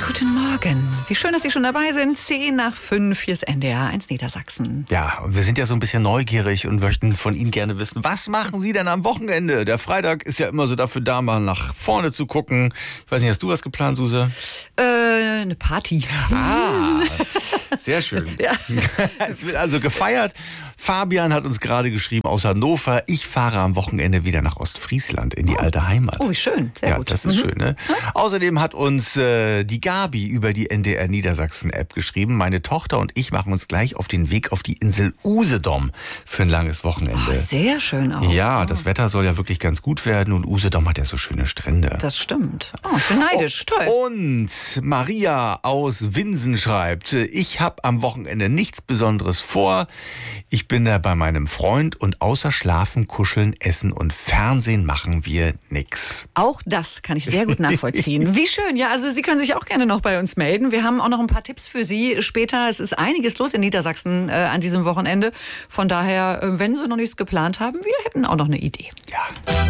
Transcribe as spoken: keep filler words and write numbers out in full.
Guten Morgen. Wie schön, dass Sie schon dabei sind. Zehn nach fünf, hier ist N D R eins Niedersachsen. Ja, und wir sind ja so ein bisschen neugierig und möchten von Ihnen gerne wissen, was machen Sie denn am Wochenende? Der Freitag ist ja immer so dafür da, mal nach vorne zu gucken. Ich weiß nicht, hast du was geplant, Suse? Äh, eine Party. Ah, sehr schön. Ja. Es wird also gefeiert. Fabian hat uns gerade geschrieben aus Hannover, ich fahre am Wochenende wieder nach Ostfriesland in die alte Heimat. Oh, wie schön. Sehr ja, gut. das ist Mhm. schön, ne? Außerdem hat uns äh, die Gabi über die N D R Niedersachsen-App geschrieben. Meine Tochter und ich machen uns gleich auf den Weg auf die Insel Usedom für ein langes Wochenende. Oh, sehr schön auch. Ja, Oh, das Wetter soll ja wirklich ganz gut werden und Usedom hat ja so schöne Strände. Das stimmt. Oh, ich bin neidisch. Toll. Und Maria aus Winsen schreibt, ich habe am Wochenende nichts Besonderes vor. Ich bin da bei meinem Freund und außer Schlafen, Kuscheln, Essen und Fernsehen machen wir nix. Auch das kann ich sehr gut nachvollziehen. Wie schön. Ja, also Sie können sich auch gerne noch bei uns melden. Wir haben auch noch ein paar Tipps für Sie später. Es ist einiges los in Niedersachsen äh, an diesem Wochenende. Von daher, äh, wenn Sie noch nichts geplant haben, wir hätten auch noch eine Idee. Ja.